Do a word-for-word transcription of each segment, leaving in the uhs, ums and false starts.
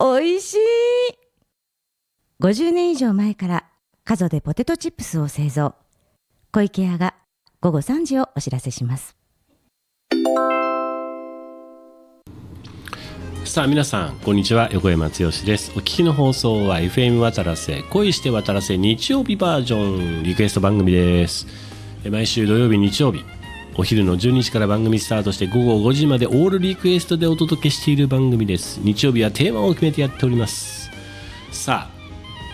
おいしい。ごじゅうねん以上前から加須でポテトチップスを製造。小池屋がごごさんじをお知らせします。 さあ皆さんこんにちは、横山剛です。お聞きの放送は エフエム 渡良瀬恋して渡良瀬日曜日バージョンリクエスト番組です。毎週土曜日日曜日お昼のじゅうにじから番組スタートしてごごごじまでオールリクエストでお届けしている番組です。日曜日はテーマを決めてやっております。さあ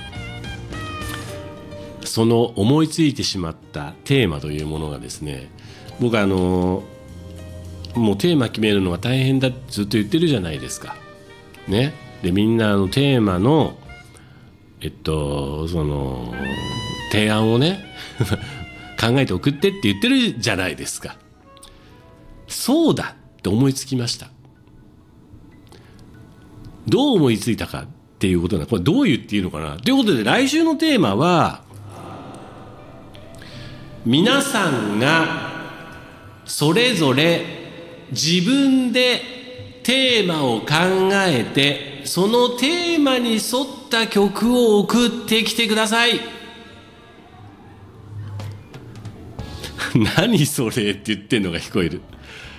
その思いついてしまったテーマというものがですね、僕はあのもうテーマ決めるのが大変だってずっと言ってるじゃないですかね。でみんなあのテーマのえっとその提案をね考えて送ってって言ってるじゃないですか。そうだって思いつきました。どう思いついたかっていうことな、これどう言っていいのかなということで、来週のテーマは皆さんがそれぞれ自分でテーマを考えてそのテーマに沿った曲を送ってきてください。何それって言ってんのが聞こえる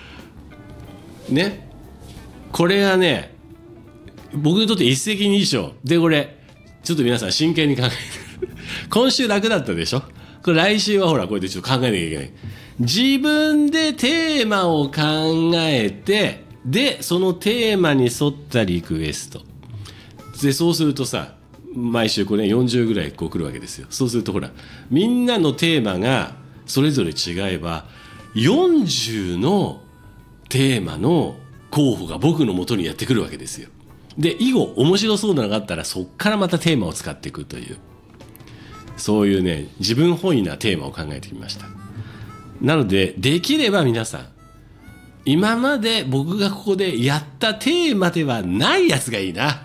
ね。これはね僕にとって一石二鳥で、これちょっと皆さん真剣に考えて今週楽だったでしょ。これ来週はほらこうやってちょっと考えなきゃいけない。自分でテーマを考えて、でそのテーマに沿ったリクエストで、そうするとさ毎週これ、ね、よんじゅうぐらいこう来るわけですよ。そうするとほらみんなのテーマがそれぞれ違えばよんじゅうのテーマの候補が僕の元にやってくるわけですよ。で以後面白そうなのがあったらそっからまたテーマを使っていくという、そういうね自分本位なテーマを考えてみました。なのでできれば皆さん今まで僕がここでやったテーマではないやつがいいな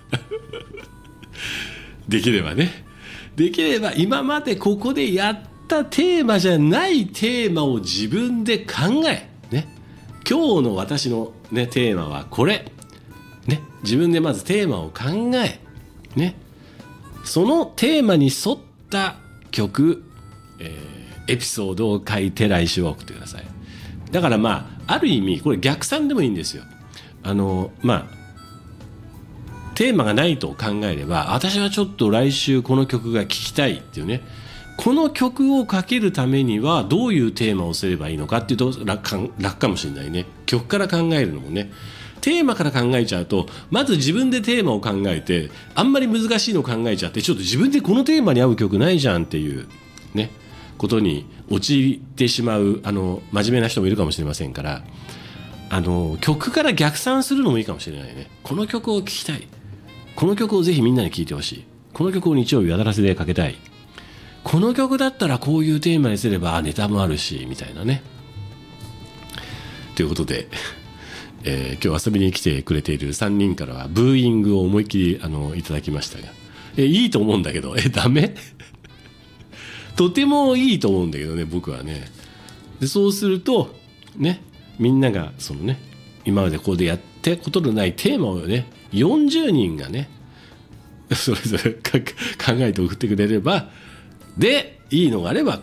できればね、できれば今までここでやったテーマじゃないテーマを自分で考えね、今日の私の、ね、テーマはこれね、自分でまずテーマを考えね、そのテーマに沿った曲、えーエピソードを書いて来週は送ってください。だからまあある意味これ逆算でもいいんですよ。あのまあテーマがないと考えれば、私はちょっと来週この曲が聴きたいっていうね、この曲をかけるためにはどういうテーマをすればいいのかっていうと楽か、楽かもしれないね。曲から考えるのもね、テーマから考えちゃうとまず自分でテーマを考えて、あんまり難しいのを考えちゃって、ちょっと自分でこのテーマに合う曲ないじゃんっていうねことに陥ってしまうあの真面目な人もいるかもしれませんから、あの曲から逆算するのもいいかもしれないね。この曲を聴きたい、この曲をぜひみんなに聴いてほしい、この曲を日曜日渡らせでかけたい、この曲だったらこういうテーマにすればネタもあるしみたいなね。ということで、えー、今日遊びに来てくれているさんにんからはブーイングを思いっきりあのいただきましたが、えいいと思うんだけど、えダメとてもいいと思うんだけどね、僕はね。でそうするとね、みんながそのね今までここでやったことのないテーマをねよんじゅうにんがねそれぞれ考えて送ってくれれば、でいいのがあれば